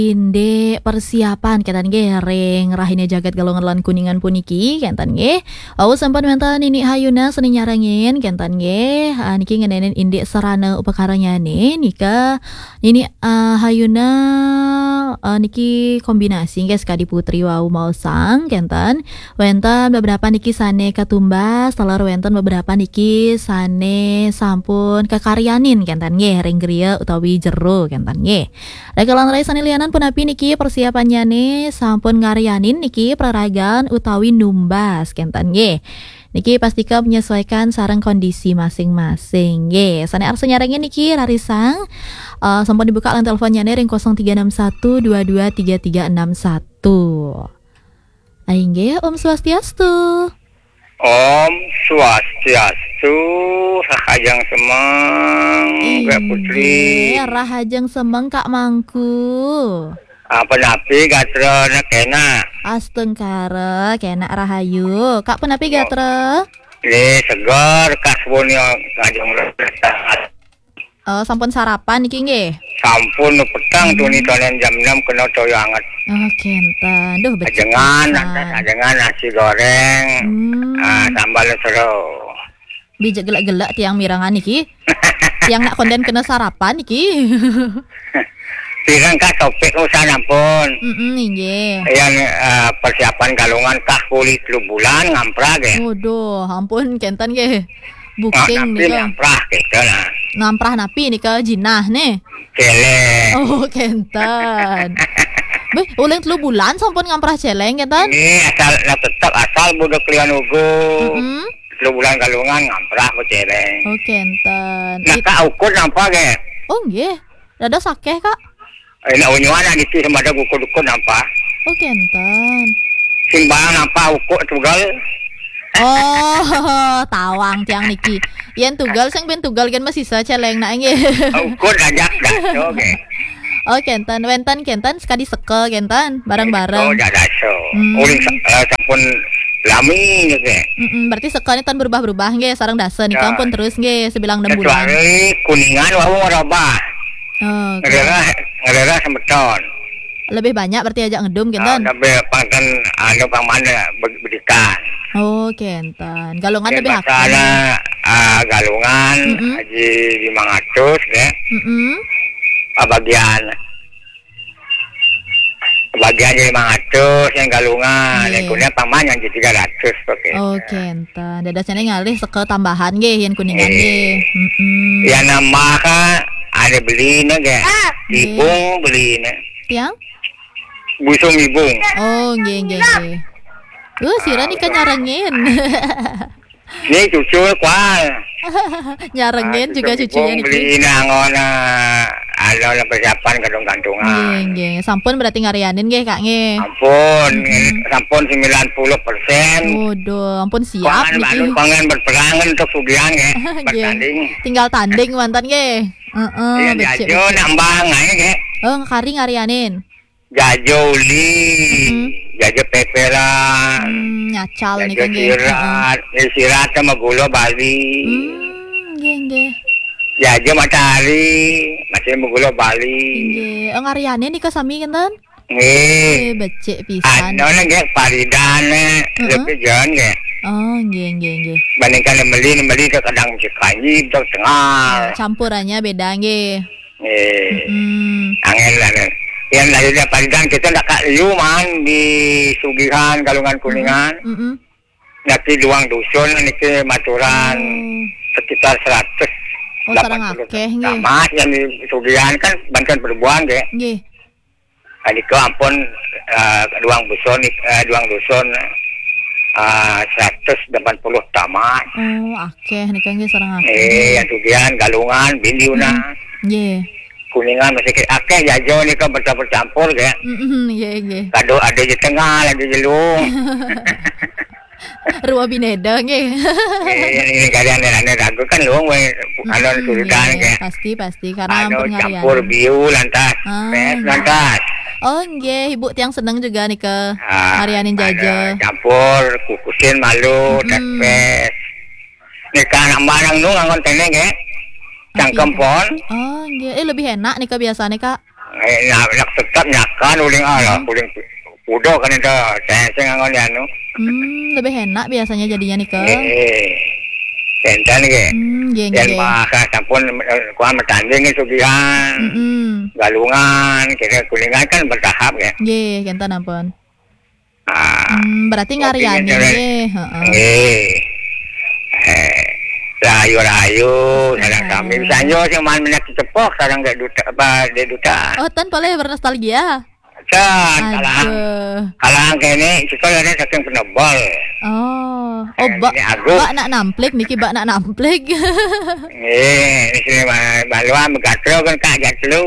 Inde persiapan kentan ge reng rahine jagat galongan lan kuningan puniki kentan ge au sempat mentan ini hayuna seni nyarangin kentan ge niki ngenenen inde sarana upakaranya nika ini hayuna niki kombinasi ge sekadi putri wau mau sang kentan wenten beberapa niki sane katumbas talar wenten beberapa niki sane sampun kekaryanin kentan ge reng griya utawi jero kentan ge rekalan rai sane lianan punapi niki persiapannya nih sampun ngaryanin niki peraragan utawi numbas kentan ge. Niki pastika menyesuaikan sarang kondisi masing-masing ge. Sane arsa nyarengin niki rarisang sampun dibuka lan teleponnya nih ring 0361223361. Aing ge Om Swastiastu. Om Swastiastu, rahajang semeng, Kak Putri. Rahajang semeng Kak Mangku. Apa napi gatra kena? Astengkara kena rahayu. Kak penapi gatra? Ini segar Kak Sebonyo kajang lepas. Sampun sarapan niki nggih. Sampun petang tuh nih tahun jam 6 kena toyo anget. Kentan. Duh becek. Ajengan nasi goreng. Sambal seru. Bijak gelak-gelak tiang mirangan niki. Tiang nak konden kena sarapan niki. Pirang Kak topik usaha pun. Nggih. Yang persiapan galungan kah kulit 3 bulan ngamprah ge. Waduh, ampun kentan ge. Booking nih. Ngamprah gitu lah. Namprah napi nika jinah nih. Celeng. Oh, kentan. Beh, ulang 3 bulan sampun ngamprah celeng kentan? Tetap asal budak klian ugu. 3 bulan galungan ngamprah ku celeng. Oh, kentan. Nah, Kak ukur nampak ge. Oh, nggih. Dada sakeh, Kak. Ina unyuana diti sama ada ukur-ukur nampak. Oh, kentan. Sing barang nampak ukur tugal. Oh, tawang tiang niki. Yen tugal sang ben tugal kan masih sa celeng nak nggih. Ukur ajak dah oke. Oh, kentan kentan sekali sekel kentan bareng-bareng. Oh, dah so. Uling sampun lami ge. Berarti sekelnya tan berubah-berubah nggih sareng dasa nih kampun terus nggih sebilang 6 bulan. Kecuali kuningan wau ngerubah. Oh. Ngerera semeton. Lebih banyak berarti ajak ngedum kentan. Lebih pangkan pangmana bedikan. Oh, kentan. Galungan lebih akeh. Masalah galungan haji 500 ya. Bagian 500 yang galungan, yang kuningan paman yang 300 pakai. Oh, kentan. Dadasane ngalih seke tambahan nggih yen kuningan nggih. Ya nambah ada belinya ge. Ibung belinya. Tiang? Busung ibung. Oh, nggih. Sira nih kan nyarengin. Ini cucu kual. Nyarengin juga cucunya niki. Beli nangon ada persiapan kandung-kandungan. Nggih. Sampun berarti ngaryanin nggih Kak nggih. Sampun 90%. Waduh, ampun siap niki. Pangan berperangan untuk sugihan nggih. Bertanding. Tinggal tanding mantan nggih. Iya, jajo nambah nggak nggih. Oh, kari ngaryanin. Jajo jajo peperan, nyacal nih kan sirat sama gula Bali. Nggih. Jajo matahari, masih gula Bali. Nggih, ngaryane nih kesami kentan? Nggih. Becik pisan. Ano nggih paridane lebih jalan nggih. Oh, nggih. Bandingkan beli ke kadang cikanyi ke tengah. Campurannya beda nggih. Nggih. Angin lah. Yang lahirnya paridan kita nak kat liu man di Sugihan Galungan Kuningan. Nanti luang dusun niki maturan sekitar 100. Oh, sareng akeh nggih. Mas yang di Sugihan kan bantuan perempuan nggih. Nggih. Adik ampun luang dusun 180 tamat. Oh, akeh nika nggih sareng akeh. Yang Sugihan Galungan Bindiuna. Nggih. Kuningan masih akeh jajo ni kan bercampur ke. Nggih. Kado ada di tengah, ada di lung. Ruwa bineda nggih. Ini kalian ane ragu kan lung we anu surudan ke. Pasti karena ampun ngarian. Campur biu lantas. Lantas. Oh, nggih, Ibu tiang seneng juga nih ke ngarianin jajo. Campur kukusin malu tepes. Nih kan barang nu ngangon tene ke. Cangkempon. Oh, nggih. Lebih enak nih Kak biasanya Kak. nak tetap nyakan uling uling udah kan itu saya ngangon anu. Lebih enak biasanya jadinya nih ke. Enten ge. Yen maka sampun kuah metanding sugihan. Galungan, kira kuningan kan bertahap ya. Nggih, kenten ampun. Berarti ngariani nggih, heeh. Rayu-rayu, sareng kami misalnya sing man menak cepok sareng gak duta apa de duta. Oh, tan boleh bernostalgia. Kalang kene sekolah ada saking penebal. Bak nak namplik niki bak nak namplik. Di sini balua megatro kan kak gatlo.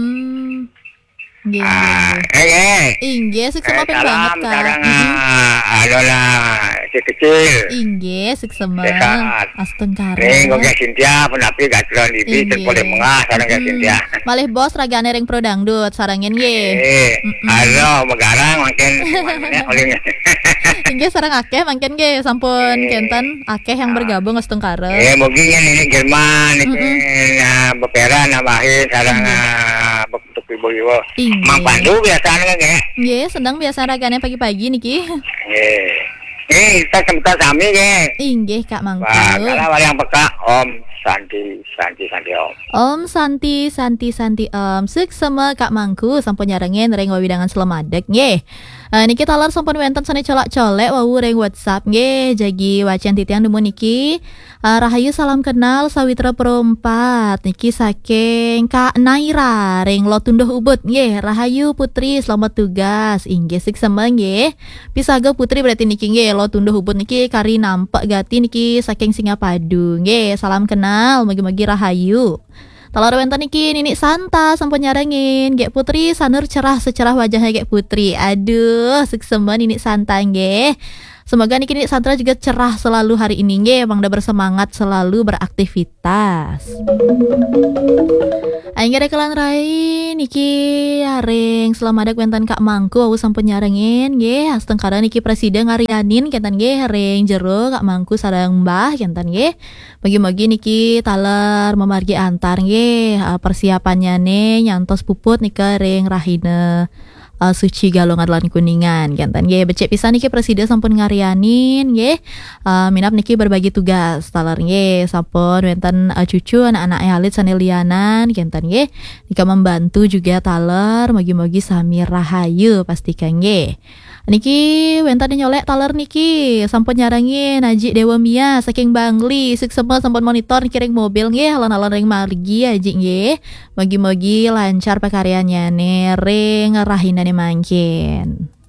Inggih, seksama ping banget Kak. Sekarang adalah si kecil. Inggih, seksama. Astun karo. Ning kok Cynthia penapi gatron di boleh mengah sareng Cynthia. Malih bos ragane ring pro dangdut sarengin nggih. Halo, megarang mungkin oleh. Inggih sareng akeh mangken nggih sampun kenten akeh yang bergabung astun karo. Mugi ini Jerman iki beperan nambahin sareng bentuk ibu. Mang Pandu biasanya nggih. Nggih, sedang biasa ragane pagi-pagi niki. Nggih. Kita sebentar sami nggih. Inggih Kak Mangku. Kalau yang peka Om Santi Om. Om Santi Om. Seksama Kak Mangku sampun nyarengin ring wawidangan selamadek nggih. Niki talar sampun wenten sane colak-colek wau ring WhatsApp nggih jagi wacan titiang demu niki. Rahayu salam kenal Sawitra Perompat niki saking Kak Naira ring Lotundoh Ubud nggih. Rahayu Putri selamat tugas inggih seksama nggih. Pisaga Putri berarti niki nggih Lotundoh Ubud niki kari nampak gati niki saking Singapadu nggih. Salam kenal mugi-mugi rahayu. Talar wenten niki Nini Santa sampun nyarengin Gek Putri sanur cerah secerah wajahnya Gek Putri. Aduh, seksema Nini Santa nggih. Semoga niki Nini Santa juga cerah selalu hari ini nggih, bangda bersemangat selalu beraktivitas. Aing rekelan rai niki areng selamadek wenten Kak Mangku aku sampun nyarengin nggih. Asteng kada niki presiden ngarianin kenten nggih areng jero Kak Mangku sareng Mbah kenten nggih. Bagi-bagi niki taler memargi antar nggih persiapannya nih nyantos puput nika reng rahina Suci Galongan lan Kuningan kenten nggih becek pisan niki presiden sampun ngarianin nggih. Minap niki berbagi tugas taler nggih sampun wenten cucu anak-anak halit sanelianan kenten nggih. Nika membantu juga taler mogi-mogi sami rahayu pastikan nggih. Niki wenten nyolek taler niki sampun nyarangin Aji Dewa Mia saking Bangli seksema sampun monitor kiring mobil nggih alon-alon ring margi Aji nggih. Mogi-mogi lancar pekaryaannya ring rahina mangkin.